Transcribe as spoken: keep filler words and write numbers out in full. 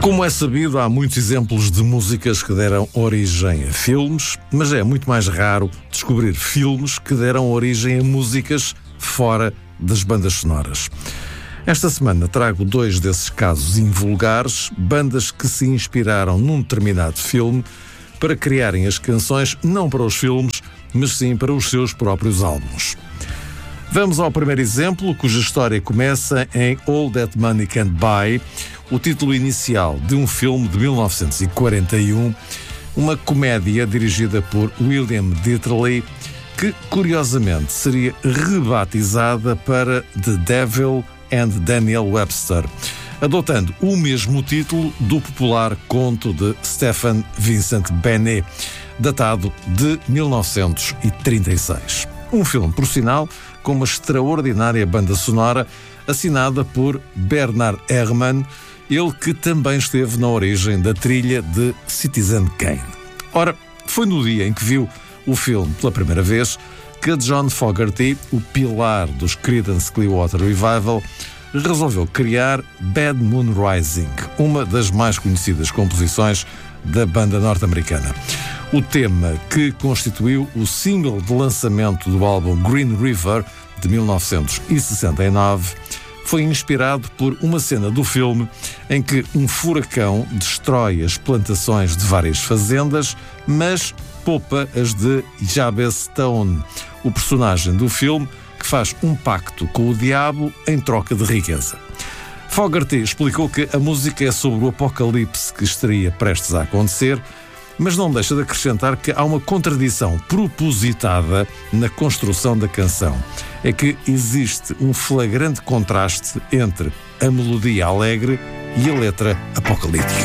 Como é sabido, há muitos exemplos de músicas que deram origem a filmes, mas é muito mais raro descobrir filmes que deram origem a músicas fora das bandas sonoras. Esta semana trago dois desses casos invulgares, bandas que se inspiraram num determinado filme para criarem as canções não para os filmes, mas sim para os seus próprios álbuns. Vamos ao primeiro exemplo, cuja história começa em All That Money Can't Buy, o título inicial de um filme de mil novecentos e quarenta e um, uma comédia dirigida por William Dieterle, que curiosamente seria rebatizada para The Devil and Daniel Webster, adotando o mesmo título do popular conto de Stephen Vincent Benet, datado de mil novecentos e trinta e seis. Um filme, por sinal, com uma extraordinária banda sonora assinada por Bernard Herrmann, ele que também esteve na origem da trilha de Citizen Kane. Ora, foi no dia em que viu o filme pela primeira vez que John Fogerty, o pilar dos Creedence Clearwater Revival, resolveu criar Bad Moon Rising, uma das mais conhecidas composições da banda norte-americana. O tema que constituiu o single de lançamento do álbum Green River, de mil novecentos e sessenta e nove, foi inspirado por uma cena do filme em que um furacão destrói as plantações de várias fazendas, mas poupa as de Jabez Stone, o personagem do filme que faz um pacto com o diabo em troca de riqueza. Fogerty explicou que a música é sobre o apocalipse que estaria prestes a acontecer, mas não deixa de acrescentar que há uma contradição propositada na construção da canção. É que existe um flagrante contraste entre a melodia alegre e a letra apocalíptica.